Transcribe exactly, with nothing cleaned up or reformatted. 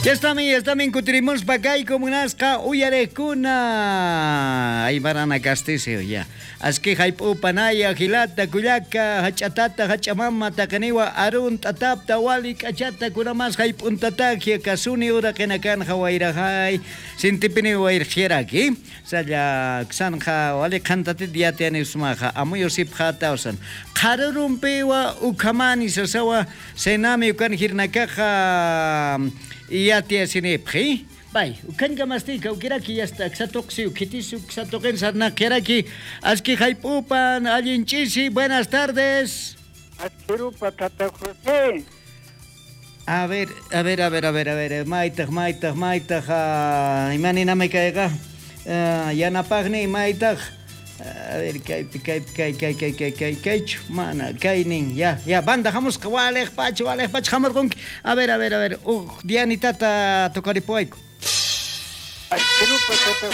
Ya estamos, ya estamos, encontremos para acá y como nazca, uyarecuna. Ay, barana castiseo ya. Aski haipu panaya, gilata, kuyaka, hachatata, hachamama, takaniwa, arun, tatap, tawali, kachata, kuramas, haipun tatakia, kasuni, ura, kenakan, hawairahai, sintipini, wairhieraki. Saya, xanja, wale, kantate, diatiani, sumaja, amuyo sip hatausan. Karurumpewa, ukamani, sasawa, senami, ukan hirnakaja. Y ya te hacen pre, bye. Ukan gamastika, ukira ki hasta xatoxi, ukitisu, xatoquen sarna, kira ki, aski haipupan, alinchisi, buenas tardes. Askirupa, Tata José. A ver, a ver, a ver, a ver, a ver, maitag, maitag, maitag, imani na me caiga, ya na pagni, maitag. A ver, kay, kay, kay, kay, kay, kay, kay, kay, mana, kay, ning, ya, ya, banda, jamos, walej, pach, walej, pach, jamar, con, a ver, a ver, a ver, uh, Diani, tata, tocaripoico. Askirupa, Tata